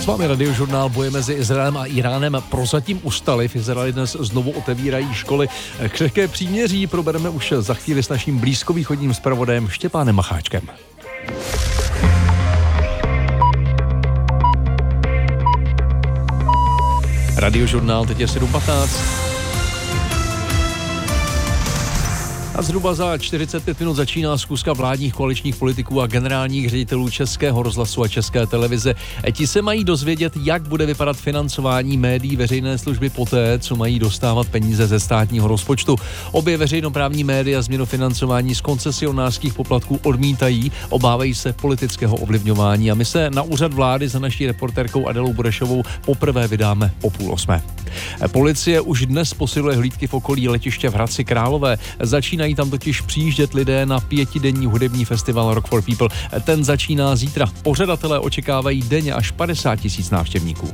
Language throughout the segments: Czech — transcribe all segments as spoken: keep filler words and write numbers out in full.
S vámi Radiožurnál. Boje mezi Izraelem a Iránem prozatím ustaly. V Izraeli dnes znovu otevírají školy. Křehké příměří probereme už za chvíli s naším blízkovýchodním zpravodajem Štěpánem Macháčkem. Radiožurnál, teď je sedm patnáct. A zhruba za čtyřicet pět minut začíná zkuska vládních koaličních politiků a generálních ředitelů Českého rozhlasu a České televize. Ti se mají dozvědět, jak bude vypadat financování médií veřejné služby poté, co mají dostávat peníze ze státního rozpočtu. Obě veřejnoprávní média změnu financování z koncesionářských poplatků odmítají, obávají se politického ovlivňování a my se na úřad vlády za naší reportérkou Adelou Burešovou poprvé vydáme o půl osmé. Policie už dnes posiluje hlídky v okolí letiště v Hradci Králové. Začínají tam totiž přijíždět lidé na pětidenní hudební festival Rock for People. Ten začíná zítra. Pořadatelé očekávají denně až padesát tisíc návštěvníků.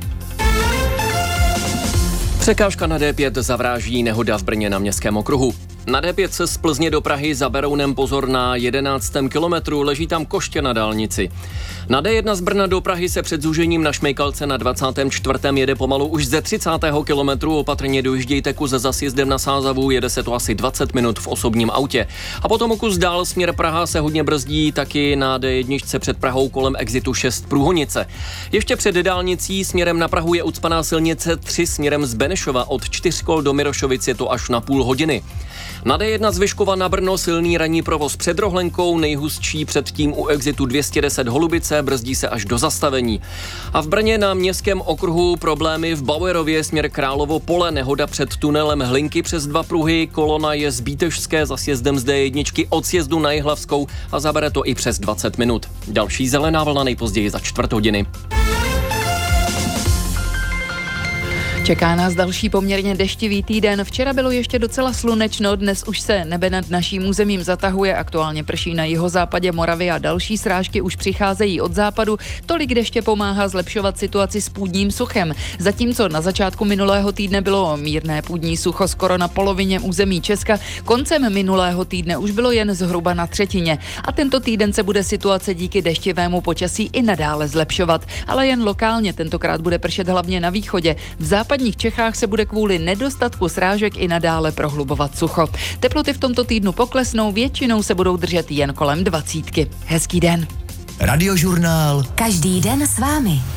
Překážka na D pět zavráží nehoda v Brně na Městském okruhu. Na D pět se z Plzně do Prahy za Berounem pozor na jedenáctém kilometru, leží tam koště na dálnici. Na D jedna z Brna do Prahy se před zúžením na Šmejkalce na dvacátém čtvrtém jede pomalu už ze třicátého kilometru, opatrně dojíždějte kus za sjezdem na Sázavu, jede se to asi dvacet minut v osobním autě. A potom o kus dál směr Praha se hodně brzdí taky na D jedna před Prahou kolem exitu šest Průhonice. Ještě před dálnicí směrem na Prahu je ucpaná silnice tři směrem z Benešova, od Čtyřkol do Mirošovic je to až na půl hodiny. Na D jedna z Vyškova na Brno silný ranní provoz před Rohlenkou, nejhustší předtím u exitu dvě stě deset Holubice, brzdí se až do zastavení. A v Brně na Městském okruhu problémy v Bauerově směr Královo pole, nehoda před tunelem Hlinky přes dva pruhy, kolona je z Bítežské za sjezdem z D jedna od sjezdu na Jihlavskou a zabere to i přes dvacet minut. Další zelená vlna nejpozději za čtvrt hodiny. Čeká nás další poměrně deštivý týden. Včera bylo ještě docela slunečno, dnes už se nebe nad naším územím zatahuje, aktuálně prší na jihozápadě Moravy a další srážky už přicházejí od západu. Tolik deště pomáhá zlepšovat situaci s půdním suchem. Zatímco na začátku minulého týdne bylo mírné půdní sucho skoro na polovině území Česka, koncem minulého týdne už bylo jen zhruba na třetině. A tento týden se bude situace díky deštivému počasí i nadále zlepšovat, ale jen lokálně, tentokrát bude pršet hlavně na východě. V západě V západních Čechách se bude kvůli nedostatku srážek i nadále prohlubovat sucho. Teploty v tomto týdnu poklesnou, většinou se budou držet jen kolem dvacítky. Hezký den. Radiožurnál. Každý den s vámi.